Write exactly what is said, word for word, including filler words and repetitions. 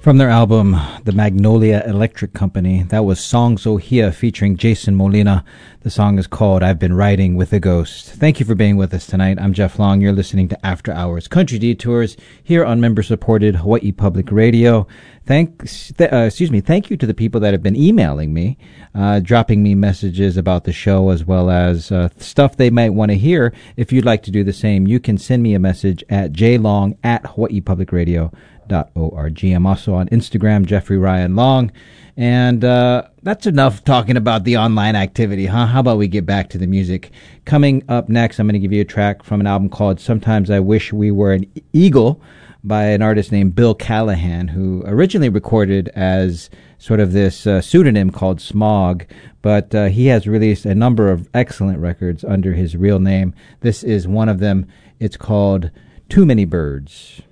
From their album, The Magnolia Electric Company, that was Song So Hia featuring Jason Molina. The song is called I've Been Riding with a Ghost. Thank you for being with us tonight. I'm Jeff Long. You're listening to After Hours Country Detours here on member-supported Hawaii Public Radio. Thanks, th- uh, excuse me, thank you to the people that have been emailing me, uh, dropping me messages about the show as well as uh, stuff they might want to hear. If you'd like to do the same, you can send me a message at jlong at Hawaii Public Radio. Org. I'm also on Instagram, Jeffrey Ryan Long. And uh, that's enough talking about the online activity, huh? How about we get back to the music? Coming up next, I'm going to give you a track from an album called Sometimes I Wish We Were an Eagle by an artist named Bill Callahan, who originally recorded as sort of this uh, pseudonym called Smog, but uh, he has released a number of excellent records under his real name. This is one of them. It's called Too Many Birds.